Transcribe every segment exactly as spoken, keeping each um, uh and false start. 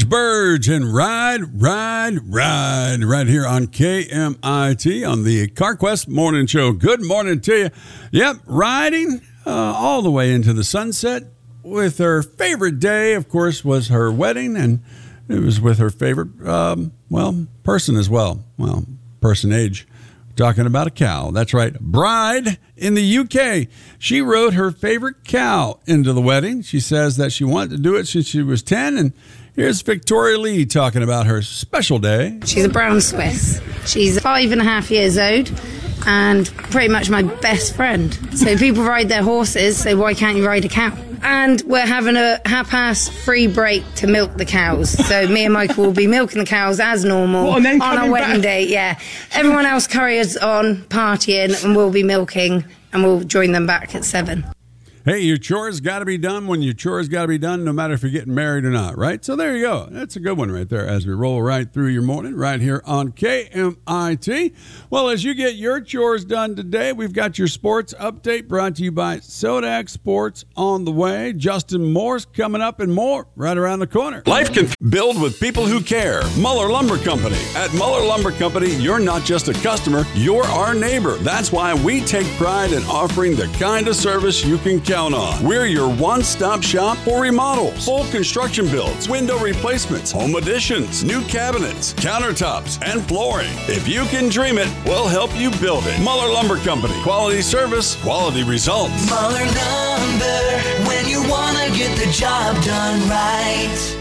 George Burge and Ride, Ride, Ride right here on K M I T on the CarQuest Morning Show. Good morning to you. Yep, riding uh, all the way into the sunset with her favorite day, of course, was her wedding, and it was with her favorite, um, well, person as well. Well, personage. Talking about a cow. That's right. Bride in the U K. She rode her favorite cow into the wedding. She says that she wanted to do it since she was ten. And here's Victoria Lee talking about her special day. She's a brown Swiss. She's five and a half years old and pretty much my best friend. So people ride their horses, so why can't you ride a cow? And we're having a half-past free break to milk the cows. So me and Michael will be milking the cows as normal what, on our wedding back? day. Yeah, everyone else carries on partying, and we'll be milking, and we'll join them back at seven. Hey, your chores got to be done when your chores got to be done, no matter if you're getting married or not, right? So there you go. That's a good one right there as we roll right through your morning right here on K M I T. Well, as you get your chores done today, we've got your sports update brought to you by Sodak Sports on the way. Justin Morse coming up and more right around the corner. Life can build with people who care. Muller Lumber Company. At Muller Lumber Company, you're not just a customer, you're our neighbor. That's why we take pride in offering the kind of service you can count on. We're your one-stop shop for remodels, full construction builds, window replacements, home additions, new cabinets, countertops, and flooring. If you can dream it, we'll help you build it. Muller Lumber Company. Quality service, quality results. Muller Lumber, when you want to get the job done right.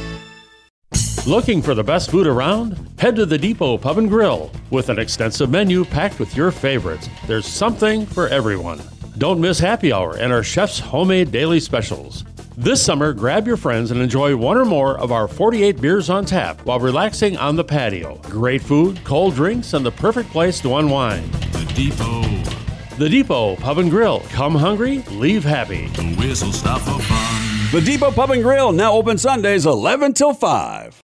Looking for the best food around? Head to the Depot Pub and Grill. With an extensive menu packed with your favorites, there's something for everyone. Don't miss happy hour and our chef's homemade daily specials. This summer, grab your friends and enjoy one or more of our forty-eight beers on tap while relaxing on the patio. Great food, cold drinks, and the perfect place to unwind. The Depot. The Depot Pub and Grill. Come hungry, leave happy. The whistle stop for fun. The Depot Pub and Grill, now open Sundays eleven till five.